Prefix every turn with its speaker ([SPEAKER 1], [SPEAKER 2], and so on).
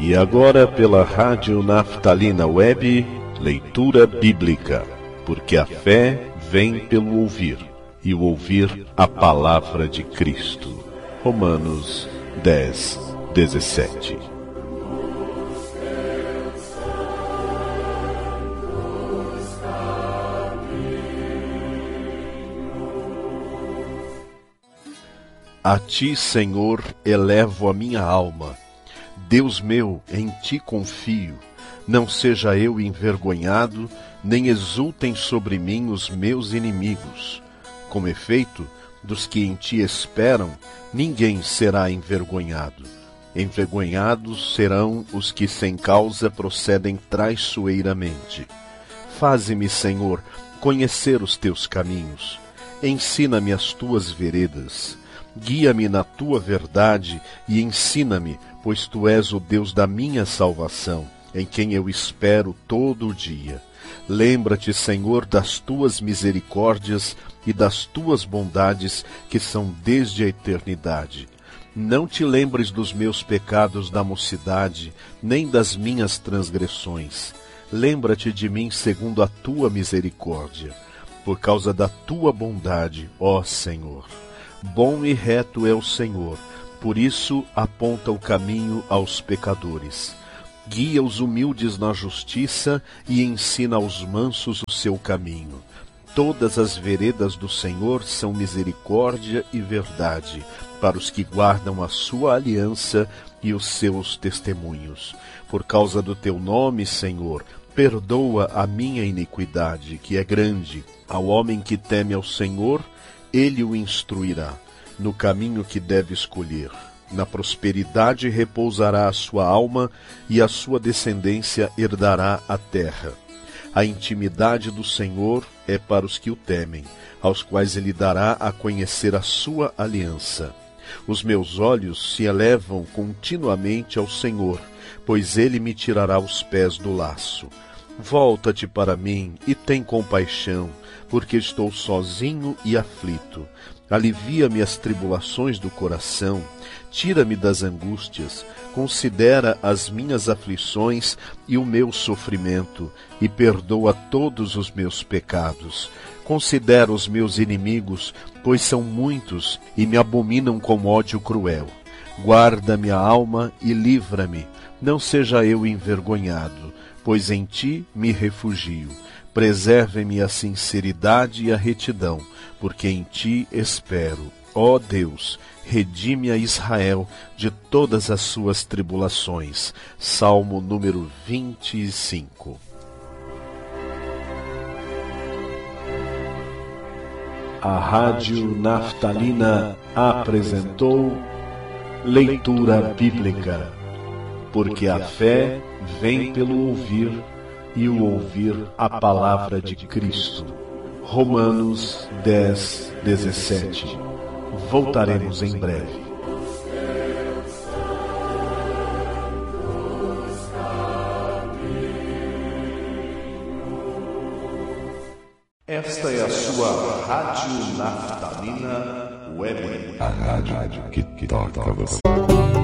[SPEAKER 1] E agora pela Rádio Naftalina Web, leitura bíblica, porque a fé vem pelo ouvir, e o ouvir a palavra de Cristo. Romanos 10, 17. A ti, Senhor, elevo a minha alma. Deus meu, em ti confio. Não seja eu envergonhado, nem exultem sobre mim os meus inimigos. Com efeito, dos que em ti esperam, ninguém será envergonhado. Envergonhados serão os que sem causa procedem traiçoeiramente. Faze-me, Senhor, conhecer os teus caminhos. Ensina-me as tuas veredas. Guia-me na tua verdade e ensina-me, pois tu és o Deus da minha salvação, em quem eu espero todo o dia. Lembra-te, Senhor, das tuas misericórdias e das tuas bondades, que são desde a eternidade. Não te lembres dos meus pecados da mocidade, nem das minhas transgressões. Lembra-te de mim segundo a tua misericórdia, por causa da tua bondade, ó Senhor. Bom e reto é o Senhor, por isso aponta o caminho aos pecadores. Guia os humildes na justiça e ensina aos mansos o seu caminho. Todas as veredas do Senhor são misericórdia e verdade, para os que guardam a sua aliança e os seus testemunhos. Por causa do teu nome, Senhor, perdoa a minha iniquidade, que é grande. Ao homem que teme ao Senhor, ele o instruirá no caminho que deve escolher. Na prosperidade repousará a sua alma, e a sua descendência herdará a terra. A intimidade do Senhor é para os que o temem, aos quais ele dará a conhecer a sua aliança. Os meus olhos se elevam continuamente ao Senhor, pois ele me tirará os pés do laço. Volta-te para mim e tem compaixão, porque estou sozinho e aflito. Alivia-me as tribulações do coração, tira-me das angústias, considera as minhas aflições e o meu sofrimento, e perdoa todos os meus pecados. Considera os meus inimigos, pois são muitos, e me abominam com ódio cruel. Guarda-me a alma e livra-me, não seja eu envergonhado, pois em ti me refugio. Preserve-me a sinceridade e a retidão, porque em ti espero. Ó Deus, redime a Israel de todas as suas tribulações. Salmo número 25. A Rádio Naftalina apresentou Leitura Bíblica, porque a fé vem pelo ouvir, e o ouvir a palavra de Cristo. Romanos 10, 17. Voltaremos em breve. Esta é a sua Rádio Naftalina Web.
[SPEAKER 2] A rádio que toca você.